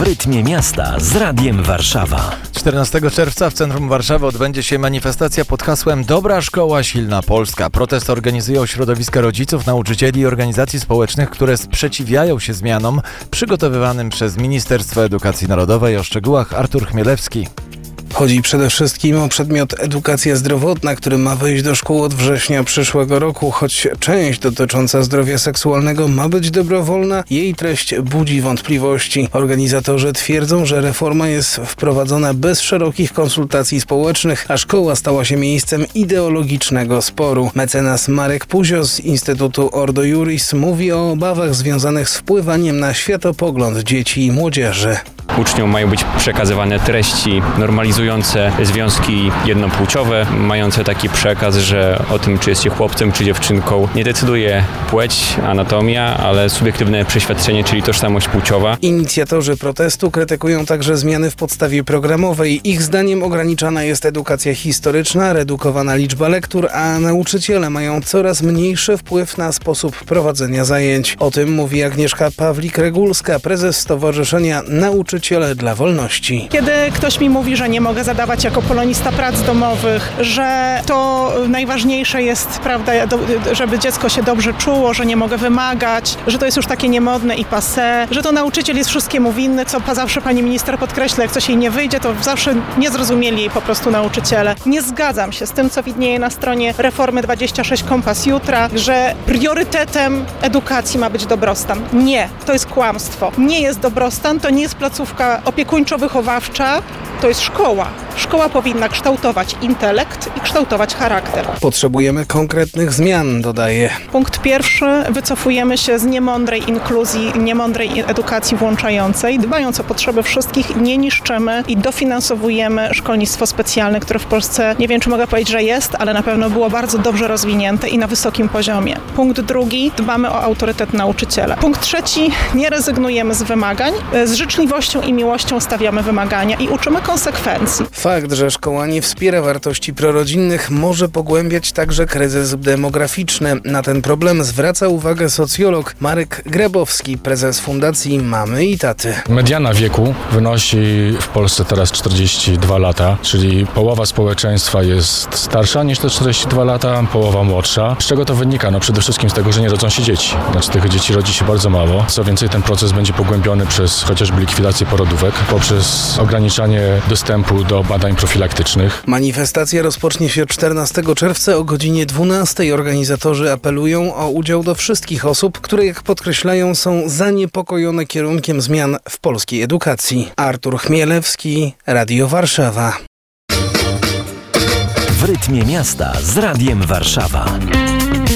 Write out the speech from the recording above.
rytmie miasta z Radiem Warszawa. 14 czerwca w centrum Warszawy odbędzie się manifestacja pod hasłem Dobra Szkoła, Silna Polska. Protest organizują środowiska rodziców, nauczycieli i organizacji społecznych, które sprzeciwiają się zmianom przygotowywanym przez Ministerstwo Edukacji Narodowej. O szczegółach Artur Chmielewski. Chodzi przede wszystkim o przedmiot edukacja zdrowotna, który ma wejść do szkół od września przyszłego roku. Choć część dotycząca zdrowia seksualnego ma być dobrowolna, jej treść budzi wątpliwości. Organizatorzy twierdzą, że reforma jest wprowadzona bez szerokich konsultacji społecznych, a szkoła stała się miejscem ideologicznego sporu. Mecenas Marek Puzio z Instytutu Ordo Iuris mówi o obawach związanych z wpływaniem na światopogląd dzieci i młodzieży. Uczniom mają być przekazywane treści normalizujące związki jednopłciowe, mające taki przekaz, że o tym, czy jest się chłopcem, czy dziewczynką, nie decyduje płeć, anatomia, ale subiektywne przeświadczenie, czyli tożsamość płciowa. Inicjatorzy protestu krytykują także zmiany w podstawie programowej. Ich zdaniem ograniczana jest edukacja historyczna, redukowana liczba lektur, a nauczyciele mają coraz mniejszy wpływ na sposób prowadzenia zajęć. O tym mówi Agnieszka Pawlik-Regulska, prezes Stowarzyszenia Nauczyciele dla Wolności. Kiedy ktoś mi mówi, że nie mogę zadawać jako polonista prac domowych, że to najważniejsze jest, prawda, żeby dziecko się dobrze czuło, że nie mogę wymagać, że to jest już takie niemodne i passé, że to nauczyciel jest wszystkiemu winny, co zawsze pani minister podkreśla, jak coś jej nie wyjdzie, to zawsze nie zrozumieli jej po prostu nauczyciele. Nie zgadzam się z tym, co widnieje na stronie Reformy 26 Kompas Jutra, że priorytetem edukacji ma być dobrostan. Nie, to jest kłamstwo. Nie jest dobrostan, to nie jest placówka opiekuńczo-wychowawcza, to jest szkoła. Szkoła powinna kształtować intelekt i kształtować charakter. Potrzebujemy konkretnych zmian, dodaje. Punkt pierwszy, wycofujemy się z niemądrej inkluzji, niemądrej edukacji włączającej, dbając o potrzeby wszystkich, nie niszczymy i dofinansowujemy szkolnictwo specjalne, które w Polsce, nie wiem czy mogę powiedzieć, że jest, ale na pewno było bardzo dobrze rozwinięte i na wysokim poziomie. Punkt drugi, dbamy o autorytet nauczyciela. Punkt trzeci, nie rezygnujemy z wymagań, z życzliwością i miłością stawiamy wymagania i uczymy konsekwencji. Fakt, że szkoła nie wspiera wartości prorodzinnych, może pogłębiać także kryzys demograficzny. Na ten problem zwraca uwagę socjolog Marek Grabowski, prezes Fundacji Mamy i Taty. Mediana wieku wynosi w Polsce teraz 42 lata, czyli połowa społeczeństwa jest starsza niż te 42 lata, połowa młodsza. Z czego to wynika? No przede wszystkim z tego, że nie rodzą się dzieci. Znaczy tych dzieci rodzi się bardzo mało. Co więcej, ten proces będzie pogłębiony przez chociażby likwidację porodówek, poprzez ograniczanie dostępu do badań profilaktycznych. Manifestacja rozpocznie się 14 czerwca o godzinie 12. Organizatorzy apelują o udział do wszystkich osób, które, jak podkreślają, są zaniepokojone kierunkiem zmian w polskiej edukacji. Artur Chmielewski, Radio Warszawa. W rytmie miasta z Radiem Warszawa.